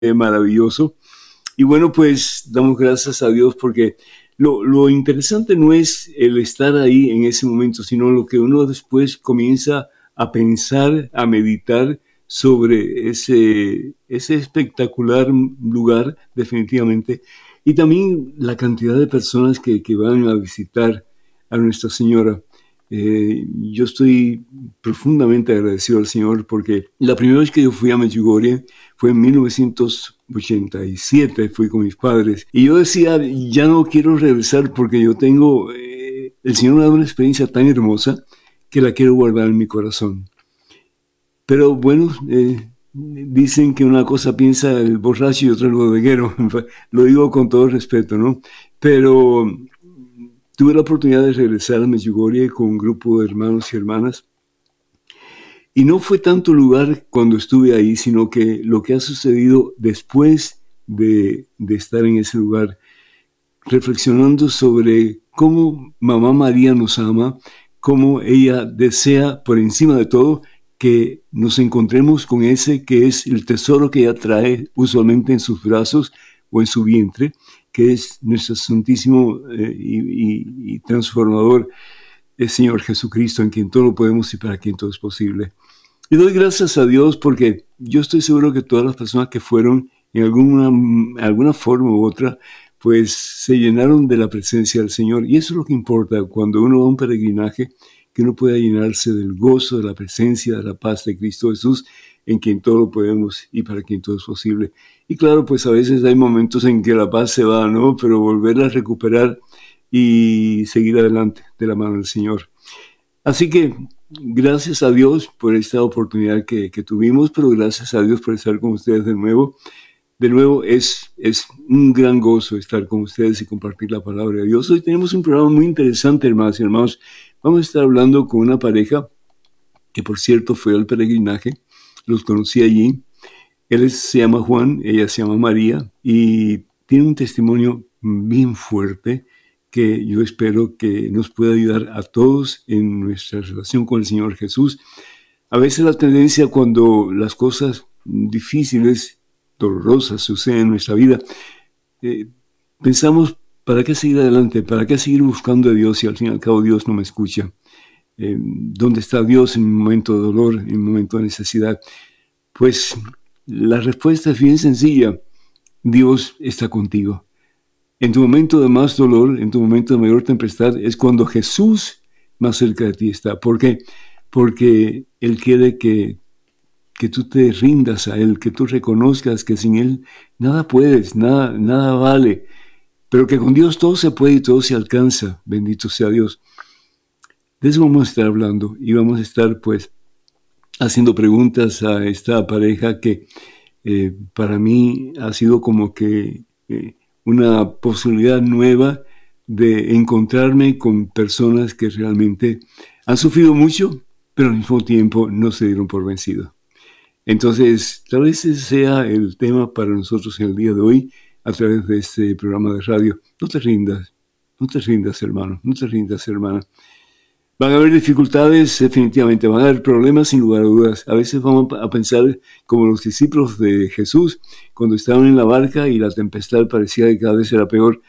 maravilloso. Y bueno, pues damos gracias a Dios porque lo interesante no es el estar ahí en ese momento, sino lo que uno después comienza a pensar, a meditar sobre ese espectacular lugar, definitivamente. Y también la cantidad de personas que van a visitar a Nuestra Señora. Yo estoy profundamente agradecido al Señor porque la primera vez que yo fui a Medjugorje fue en 1987, fui con mis padres. Y yo decía, ya no quiero regresar porque yo tengo, el Señor me ha dado una experiencia tan hermosa que la quiero guardar en mi corazón. Pero bueno, dicen que una cosa piensa el borracho y otra el bodeguero. Lo digo con todo respeto, ¿no? Pero tuve la oportunidad de regresar a Medjugorje con un grupo de hermanos y hermanas. Y no fue tanto lugar cuando estuve ahí, sino que lo que ha sucedido después de estar en ese lugar, reflexionando sobre cómo Mamá María nos ama, cómo ella desea por encima de todo que nos encontremos con ese que es el tesoro que ella trae usualmente en sus brazos o en su vientre, que es nuestro santísimo y transformador el Señor Jesucristo, en quien todo lo podemos y para quien todo es posible. Y doy gracias a Dios porque yo estoy seguro que todas las personas que fueron en alguna forma u otra, pues se llenaron de la presencia del Señor. Y eso es lo que importa cuando uno va a un peregrinaje, que uno pueda llenarse del gozo, de la presencia, de la paz de Cristo Jesús, en quien todo lo podemos y para quien todo es posible. Y claro, pues a veces hay momentos en que la paz se va, ¿no? Pero volverla a recuperar y seguir adelante de la mano del Señor. Así que gracias a Dios por esta oportunidad que tuvimos, pero gracias a Dios por estar con ustedes de nuevo. De nuevo, es un gran gozo estar con ustedes y compartir la palabra de Dios. Hoy tenemos un programa muy interesante, hermanos y hermanos. Vamos a estar hablando con una pareja que, por cierto, fue al peregrinaje. Los conocí allí. Él se llama Juan, ella se llama María, y tiene un testimonio bien fuerte que yo espero que nos pueda ayudar a todos en nuestra relación con el Señor Jesús. A veces la tendencia cuando las cosas difíciles, dolorosas suceden en nuestra vida, pensamos, ¿para qué seguir adelante? ¿Para qué seguir buscando a Dios si al fin y al cabo Dios no me escucha? ¿Dónde está Dios en un momento de dolor, en un momento de necesidad? Pues la respuesta es bien sencilla. Dios está contigo. En tu momento de más dolor, en tu momento de mayor tempestad, es cuando Jesús más cerca de ti está. ¿Por qué? Porque Él quiere que tú te rindas a Él, que tú reconozcas que sin Él nada puedes, nada vale, pero que con Dios todo se puede y todo se alcanza. Bendito sea Dios. De eso vamos a estar hablando y vamos a estar pues haciendo preguntas a esta pareja que para mí ha sido como que una posibilidad nueva de encontrarme con personas que realmente han sufrido mucho, pero al mismo tiempo no se dieron por vencido. Entonces, tal vez ese sea el tema para nosotros en el día de hoy a través de este programa de radio. No te rindas, hermano, no te rindas, hermana. Van a haber dificultades, definitivamente, van a haber problemas sin lugar a dudas. A veces vamos a pensar como los discípulos de Jesús, cuando estaban en la barca y la tempestad parecía que cada vez era peor.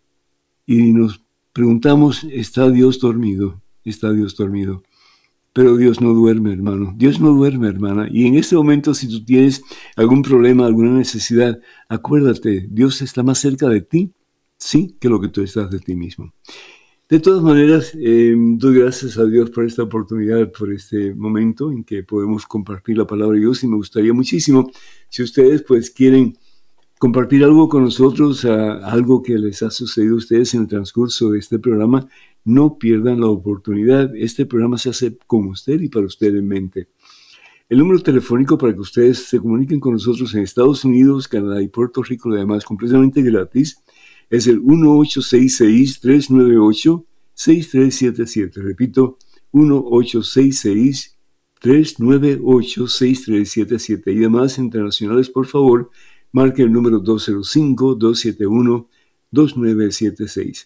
Y nos preguntamos, ¿está Dios dormido? ¿Está Dios dormido? Pero Dios no duerme, hermano. Dios no duerme, hermana. Y en este momento, si tú tienes algún problema, alguna necesidad, acuérdate, Dios está más cerca de ti, sí, que lo que tú estás de ti mismo. De todas maneras, doy gracias a Dios por esta oportunidad, por este momento en que podemos compartir la palabra de Dios y me gustaría muchísimo si ustedes pues quieren compartir algo con nosotros, algo que les ha sucedido a ustedes en el transcurso de este programa, no pierdan la oportunidad. Este programa se hace con usted y para usted en mente. El número telefónico para que ustedes se comuniquen con nosotros en Estados Unidos, Canadá y Puerto Rico, además completamente gratis, es el 1866-398-6377. Repito, 1866-398-6377. Y demás internacionales, por favor, marque el número 205-271-2976.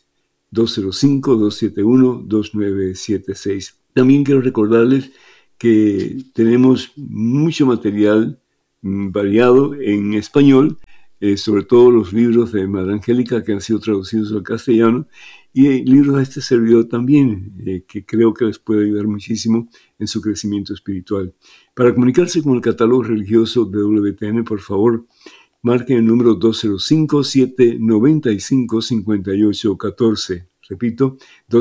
205-271-2976. También quiero recordarles que tenemos mucho material variado en español, sobre todo los libros de Madre Angélica que han sido traducidos al castellano, y libros de este servidor también, que creo que les puede ayudar muchísimo en su crecimiento espiritual. Para comunicarse con el catálogo religioso de WTN, por favor, marquen el número 205-795-5814. Repito,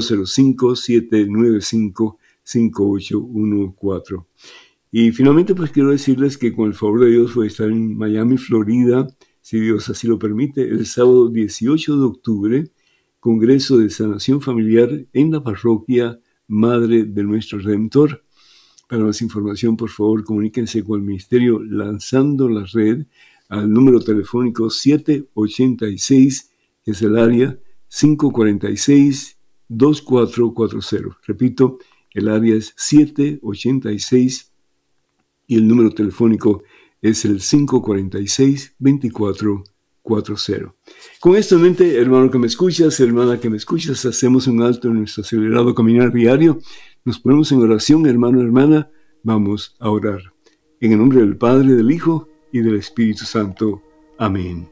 205-795-5814. Y finalmente, pues quiero decirles que con el favor de Dios voy a estar en Miami, Florida, si Dios así lo permite, el sábado 18 de octubre, Congreso de Sanación Familiar en la Parroquia Madre de Nuestro Redentor. Para más información, por favor, comuníquense con el Ministerio Lanzando la Red al número telefónico 786, que es el área 546-2440. Repito, el área es 786 y el número telefónico es el 546-2440. Con esto en mente, hermano que me escuchas, hermana que me escuchas, hacemos un alto en nuestro acelerado caminar diario. Nos ponemos en oración, hermano, hermana. Vamos a orar. En el nombre del Padre, del Hijo y del Espíritu Santo. Amén.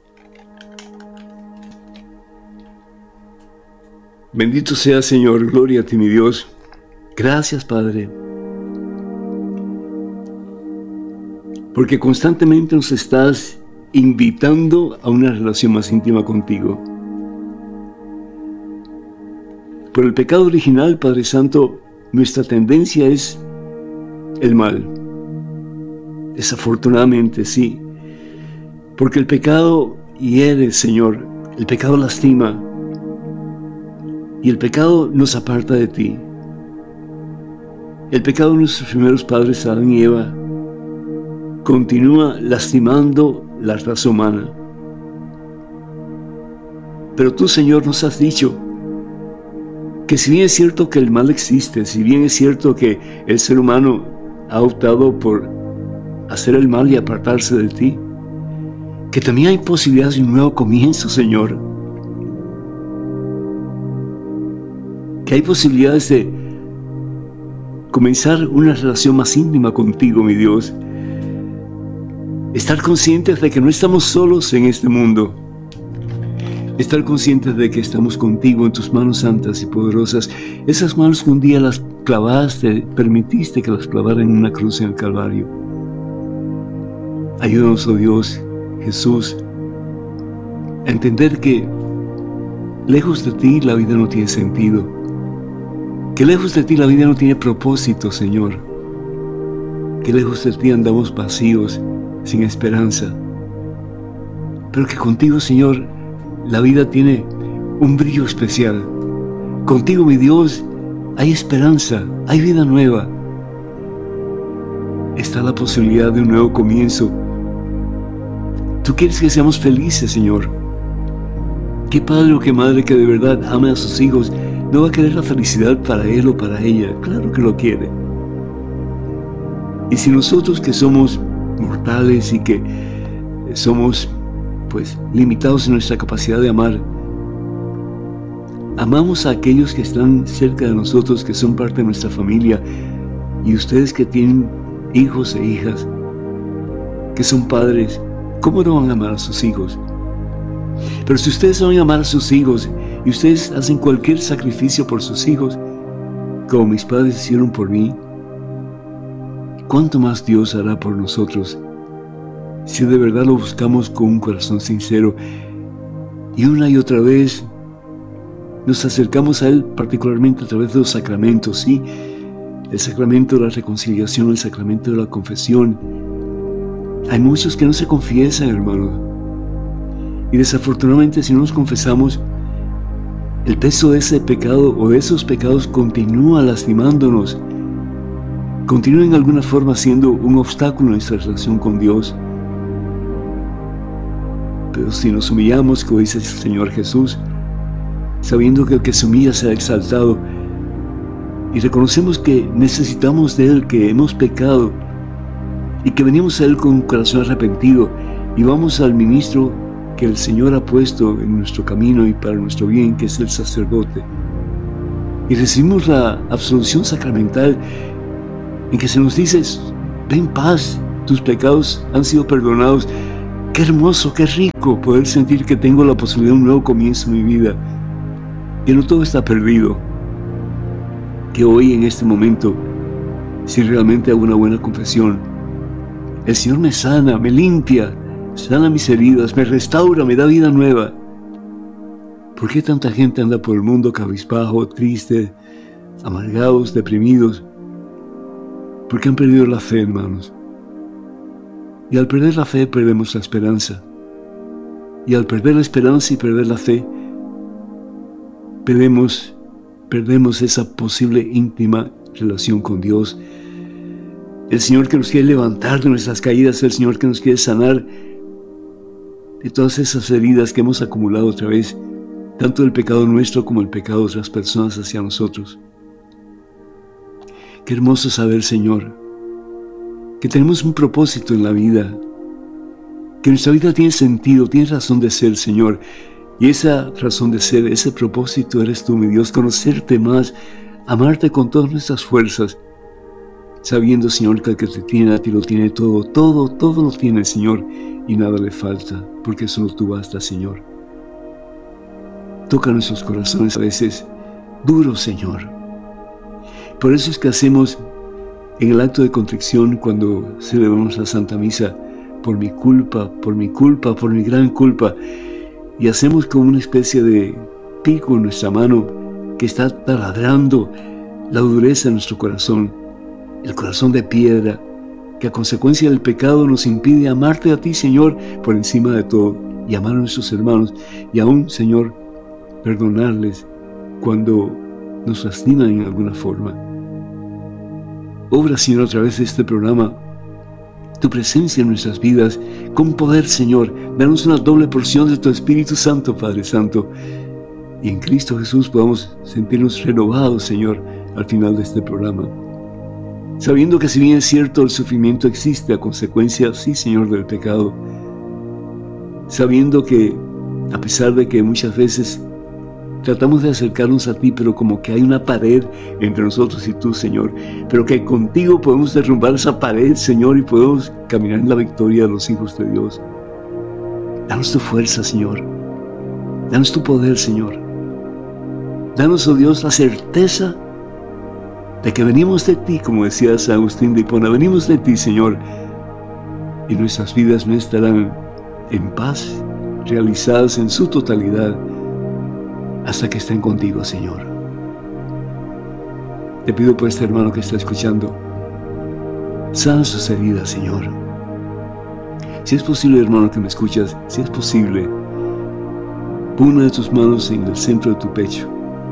Bendito sea, Señor, gloria a ti, mi Dios. Gracias, Padre, porque constantemente nos estás invitando a una relación más íntima contigo. Por el pecado original, Padre Santo, nuestra tendencia es el mal. Desafortunadamente, sí. Porque el pecado hiere, Señor. El pecado lastima. Y el pecado nos aparta de ti. El pecado de nuestros primeros padres, Adán y Eva, continúa lastimando la raza humana. Pero tú, Señor, nos has dicho que si bien es cierto que el mal existe, si bien es cierto que el ser humano ha optado por hacer el mal y apartarse de ti, que también hay posibilidades de un nuevo comienzo, Señor. Que hay posibilidades de comenzar una relación más íntima contigo, mi Dios. Estar conscientes de que no estamos solos en este mundo. Estar conscientes de que estamos contigo en tus manos santas y poderosas. Esas manos que un día las clavaste, permitiste que las clavaran en una cruz en el Calvario. Ayúdanos, oh Dios, Jesús, a entender que lejos de ti la vida no tiene sentido. Que lejos de ti la vida no tiene propósito, Señor. Que lejos de ti andamos vacíos, sin esperanza. Pero que contigo, Señor, la vida tiene un brillo especial. Contigo, mi Dios, hay esperanza, hay vida nueva. Está la posibilidad de un nuevo comienzo. Tú quieres que seamos felices, Señor. ¿Qué padre o qué madre que de verdad ama a sus hijos no va a querer la felicidad para él o para ella? Claro que lo quiere. Y si nosotros, que somos mortales y que somos limitados en nuestra capacidad de amar, amamos a aquellos que están cerca de nosotros, que son parte de nuestra familia, y ustedes que tienen hijos e hijas, que son padres, ¿cómo no van a amar a sus hijos? Pero si ustedes van a amar a sus hijos y ustedes hacen cualquier sacrificio por sus hijos, como mis padres hicieron por mí, ¿cuánto más Dios hará por nosotros si de verdad lo buscamos con un corazón sincero y una y otra vez nos acercamos a Él, particularmente a través de los sacramentos? Sí, el sacramento de la reconciliación, el sacramento de la confesión. Hay muchos que no se confiesan, hermano, y desafortunadamente, si no nos confesamos, el peso de ese pecado o de esos pecados continúa lastimándonos, continúa en alguna forma siendo un obstáculo en nuestra relación con Dios. Pero si nos humillamos, como dice el Señor Jesús, sabiendo que el que se humilla será exaltado, y reconocemos que necesitamos de Él, que hemos pecado, y que venimos a Él con un corazón arrepentido, y vamos al ministro que el Señor ha puesto en nuestro camino y para nuestro bien, que es el sacerdote, y recibimos la absolución sacramental en que se nos dice: ven paz, tus pecados han sido perdonados. Qué hermoso, qué rico poder sentir que tengo la posibilidad de un nuevo comienzo en mi vida. Que no todo está perdido. Que hoy, en este momento, si realmente hago una buena confesión, el Señor me sana, me limpia, sana mis heridas, me restaura, me da vida nueva. ¿Por qué tanta gente anda por el mundo cabizbajo, triste, amargados, deprimidos? Porque han perdido la fe, hermanos. Y al perder la fe, perdemos la esperanza. Y al perder la esperanza y perder la fe, perdemos esa posible íntima relación con Dios. El Señor que nos quiere levantar de nuestras caídas, el Señor que nos quiere sanar de todas esas heridas que hemos acumulado otra vez, tanto el pecado nuestro como el pecado de otras personas hacia nosotros. Qué hermoso saber, Señor, que tenemos un propósito en la vida, que nuestra vida tiene sentido, tiene razón de ser, Señor. Y esa razón de ser, ese propósito eres tú, mi Dios, conocerte más, amarte con todas nuestras fuerzas, sabiendo, Señor, que el que te tiene a ti lo tiene todo, todo lo tiene, Señor, y nada le falta, porque solo tú bastas, Señor. Toca nuestros corazones a veces duros, Señor. Por eso es que hacemos en el acto de contrición, cuando celebramos la Santa Misa, por mi culpa, por mi gran culpa, y hacemos como una especie de pico en nuestra mano que está taladrando la dureza de nuestro corazón, el corazón de piedra, que a consecuencia del pecado nos impide amarte a ti, Señor, por encima de todo, y amar a nuestros hermanos, y aún, Señor, perdonarles cuando nos lastiman en alguna forma. Obra, Señor, a través de este programa, tu presencia en nuestras vidas, con poder, Señor. Danos una doble porción de tu Espíritu Santo, Padre Santo. Y en Cristo Jesús podamos sentirnos renovados, Señor, al final de este programa. Sabiendo que si bien es cierto, el sufrimiento existe a consecuencia, sí, Señor, del pecado. Sabiendo que, a pesar de que muchas veces tratamos de acercarnos a ti, pero como que hay una pared entre nosotros y tú, Señor. Pero que contigo podemos derrumbar esa pared, Señor, y podemos caminar en la victoria de los hijos de Dios. Danos tu fuerza, Señor. Danos tu poder, Señor. Danos, oh Dios, la certeza de que venimos de ti, como decía San Agustín de Hipona. Venimos de ti, Señor. Y nuestras vidas no estarán en paz, realizadas en su totalidad, hasta que estén contigo, Señor. Te pido por este hermano que está escuchando, sana sus heridas, Señor. Si es posible, hermano que me escuchas, si es posible, pon una de tus manos en el centro de tu pecho.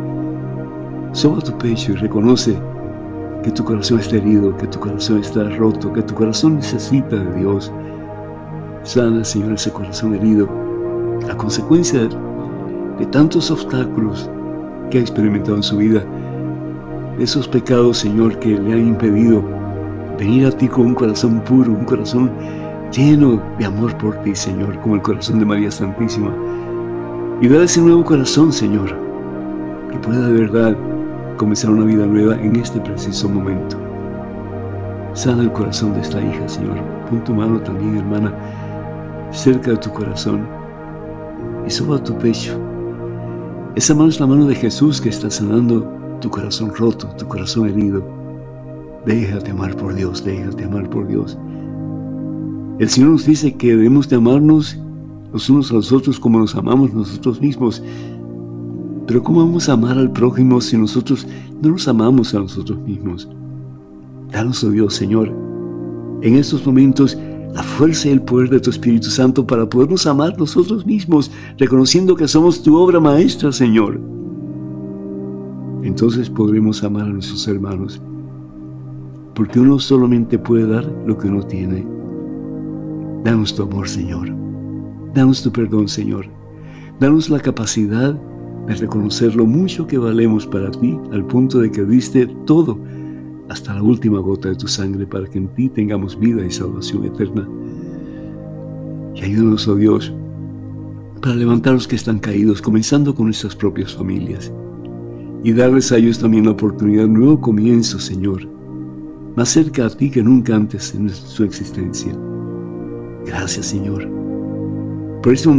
Soba tu pecho y reconoce que tu corazón está herido, que tu corazón está roto, que tu corazón necesita de Dios. Sana, Señor, ese corazón herido, a consecuencia de tantos obstáculos que ha experimentado en su vida, de esos pecados, Señor, que le han impedido venir a ti con un corazón puro, un corazón lleno de amor por ti, Señor, como el corazón de María Santísima. Y dale ese nuevo corazón, Señor, que pueda de verdad comenzar una vida nueva en este preciso momento. Sana el corazón de esta hija, Señor. Pon tu mano también, hermana, cerca de tu corazón y soba tu pecho. Esa mano es la mano de Jesús que está sanando tu corazón roto, tu corazón herido. Déjate amar por Dios, déjate amar por Dios. El Señor nos dice que debemos de amarnos los unos a los otros como nos amamos nosotros mismos. Pero ¿cómo vamos a amar al prójimo si nosotros no nos amamos a nosotros mismos? Danos, oh Dios, Señor, en estos momentos, la fuerza y el poder de tu Espíritu Santo para podernos amar nosotros mismos, reconociendo que somos tu obra maestra, Señor. Entonces podremos amar a nuestros hermanos, porque uno solamente puede dar lo que uno tiene. Danos tu amor, Señor. Danos tu perdón, Señor. Danos la capacidad de reconocer lo mucho que valemos para ti, al punto de que diste todo, hasta la última gota de tu sangre, para que en ti tengamos vida y salvación eterna. Y ayúdanos, oh Dios, para levantar a los que están caídos, comenzando con nuestras propias familias, y darles a ellos también la oportunidad de un nuevo comienzo, Señor, más cerca a ti que nunca antes en su existencia. Gracias, Señor, por este